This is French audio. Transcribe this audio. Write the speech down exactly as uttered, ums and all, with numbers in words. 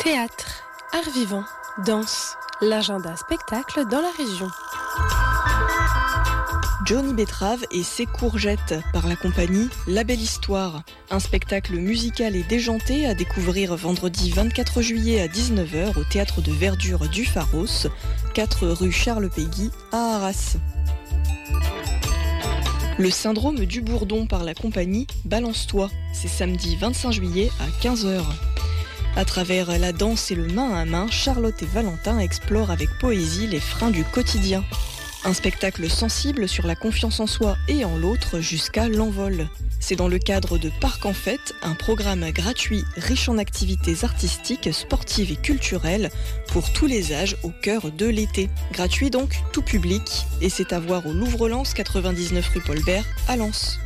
Théâtre, art vivant, danse, l'agenda spectacle dans la région. Johnny Betrave et ses courgettes par la compagnie La Belle Histoire. Un spectacle musical et déjanté à découvrir vendredi vingt-quatre juillet à dix-neuf heures au Théâtre de Verdure du Pharos, quatre rue Charles Péguy à Arras. Le syndrome du bourdon par la compagnie Balance-toi. C'est samedi vingt-cinq juillet à quinze heures. À travers la danse et le main à main, Charlotte et Valentin explorent avec poésie les freins du quotidien. Un spectacle sensible sur la confiance en soi et en l'autre jusqu'à l'envol. C'est dans le cadre de Parc en Fête, un programme gratuit riche en activités artistiques, sportives et culturelles pour tous les âges au cœur de l'été. Gratuit donc, tout public, et c'est à voir au Louvre-Lens, quatre-vingt-dix-neuf rue Paul Bert à Lens.